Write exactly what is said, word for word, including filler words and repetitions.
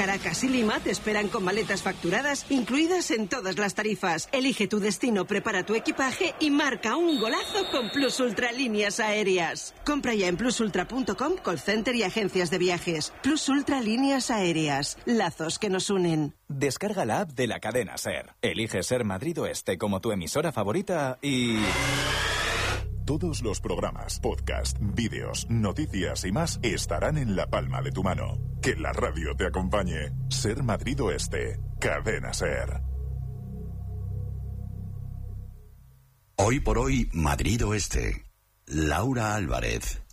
Caracas y Lima te esperan con maletas facturadas incluidas en todas las tarifas. Elige tu destino, prepara tu equipaje y marca un golazo con Plus Ultra Líneas Aéreas. Compra ya en plus ultra punto com, call center y agencias de viajes. Plus Ultra Líneas Aéreas. Lazos que nos unen. Descarga la app de la cadena SER. Elige Ser Madrid Oeste como tu emisora favorita y... Todos los programas, podcast, vídeos, noticias y más estarán en la palma de tu mano. Que la radio te acompañe. Ser Madrid Oeste. Cadena SER. Hoy por hoy, Madrid Oeste. Laura Álvarez.